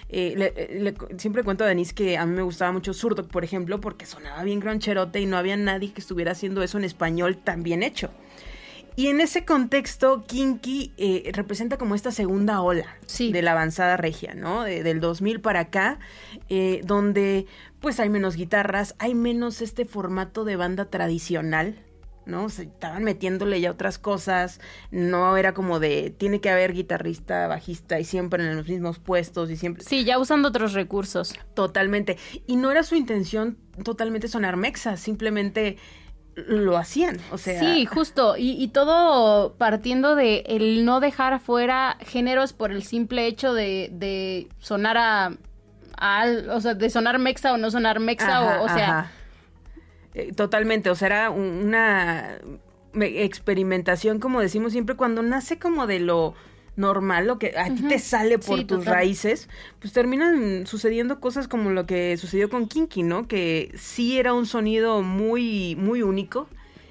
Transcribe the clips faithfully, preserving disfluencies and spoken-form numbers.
Eh, le, le, siempre cuento a Denise que a mí me gustaba mucho Zurdok, por ejemplo, porque sonaba bien grancherote y no había nadie que estuviera haciendo eso en español tan bien hecho. Y en ese contexto, Kinky eh, representa como esta segunda ola sí. de la avanzada regia, ¿no? De, del dos mil para acá, eh, donde pues hay menos guitarras, hay menos este formato de banda tradicional, ¿no? Se estaban metiéndole ya otras cosas, no era como de, tiene que haber guitarrista, bajista y siempre en los mismos puestos y siempre... Sí, ya usando otros recursos. Totalmente. Y no era su intención totalmente sonar mexa, simplemente... lo hacían, o sea... Sí, justo, y, y todo partiendo de el no dejar fuera géneros por el simple hecho de, de sonar a, a... o sea, de sonar mexa o no sonar mexa, ajá, o, o sea... Ajá. Eh, totalmente, o sea, era una experimentación, como decimos siempre, cuando nace como de lo... normal, lo que a uh-huh. ti te sale por sí, tus total. raíces, pues terminan sucediendo cosas como lo que sucedió con Kinky, ¿no? Que sí era un sonido muy, muy único,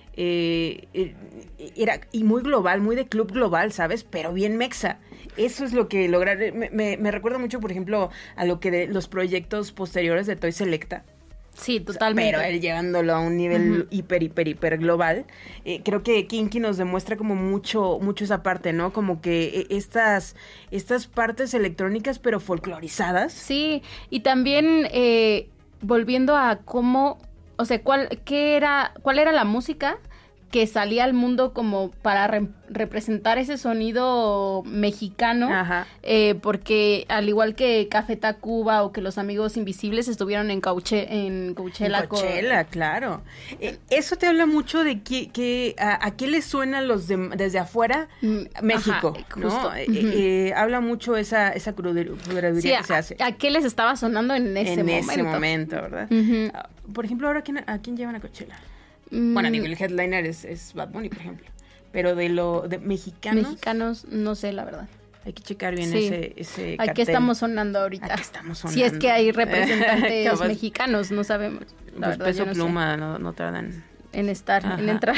eh, era y muy global, muy de club global, ¿sabes? Pero bien mexa. Eso es lo que lograron. Me, me, me recuerda mucho, por ejemplo, a lo que de los proyectos posteriores de Toy Selecta. Sí, totalmente. Pero él llevándolo a un nivel uh-huh. hiper, hiper, hiper global. Eh, creo que Kinky nos demuestra como mucho, mucho esa parte, ¿no? Como que estas, estas partes electrónicas, pero folclorizadas. Sí, y también eh, volviendo a cómo, o sea, cuál, qué era, cuál era la música que salía al mundo como para re- representar ese sonido mexicano, eh, porque al igual que Café Tacuba o que Los Amigos Invisibles estuvieron en, Cauche- en Coachella. En Coachella, con... claro. Eh, eso te habla mucho de que, que a, a qué le suena los de, desde afuera México, ajá, ¿no? Uh-huh. Eh, eh, habla mucho esa, esa crudería sí, que a, se hace. ¿A qué les estaba sonando en ese en momento? En ese momento, ¿verdad? Uh-huh. Por ejemplo, ahora, ¿a quién, a quién llevan a Coachella? Bueno, digo, el headliner es, es Bad Bunny, por ejemplo. Pero de lo de mexicanos... Mexicanos, no sé, la verdad. Hay que checar bien sí. ese, ese cartel. ¿A qué estamos sonando ahorita? ¿A qué estamos sonando? Si es que hay representantes mexicanos, no sabemos. La pues verdad, Peso no Pluma sé. no, no tardan... En estar, ajá. en entrar.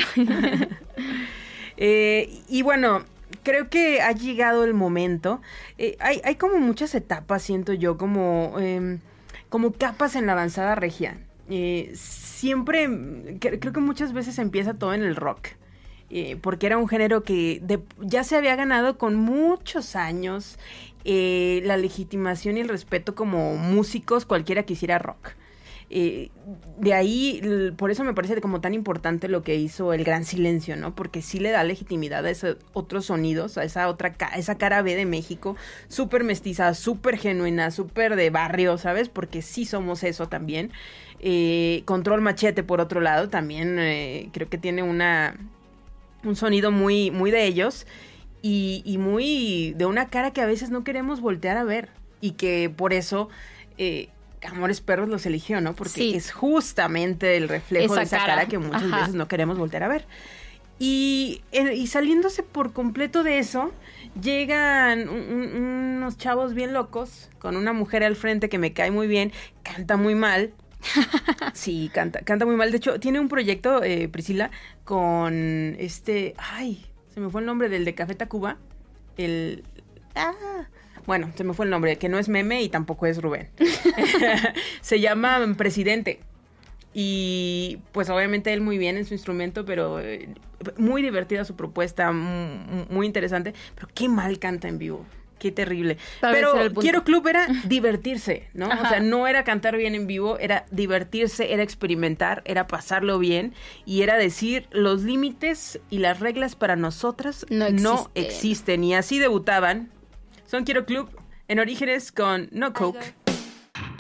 eh, y bueno... Creo que ha llegado el momento. Eh, hay, hay como muchas etapas, siento yo, como, eh, como capas en la avanzada regia. Eh, siempre, cre- creo que muchas veces empieza todo en el rock, eh, porque era un género que de, ya se había ganado con muchos años eh, la legitimación y el respeto como músicos, cualquiera que hiciera rock. Eh, de ahí, por eso me parece como tan importante lo que hizo El Gran Silencio, ¿no? Porque sí le da legitimidad a esos otros sonidos, a esa otra, ca- esa cara B de México, súper mestiza, súper genuina, súper de barrio, ¿sabes? Porque sí somos eso también. Eh, Control Machete, por otro lado, también eh, creo que tiene una un sonido muy, muy de ellos y, y muy de una cara que a veces no queremos voltear a ver y que por eso... Eh, Amores Perros los eligió, ¿no? Porque sí. es justamente el reflejo esa de esa cara, cara que muchas Ajá. veces no queremos voltear a ver. Y, y saliéndose por completo de eso, llegan un, un, unos chavos bien locos, con una mujer al frente que me cae muy bien, canta muy mal. Sí, canta, canta muy mal. De hecho, tiene un proyecto, eh, Priscila, con este... Ay, se me fue el nombre del de Café Tacuba. El... Ah... Bueno, se me fue el nombre, que no es Meme y tampoco es Rubén. Se llama Presidente. Y pues obviamente él muy bien en su instrumento, pero eh, muy divertida su propuesta, muy, muy interesante. Pero qué mal canta en vivo. Qué terrible. Tal pero Quiero Club era divertirse, ¿no? Ajá. O sea, no era cantar bien en vivo, era divertirse, era experimentar, era pasarlo bien y era decir los límites y las reglas para nosotras no existen. No existen. Y así debutaban. Son Quiero Club en Orígenes con No Coke.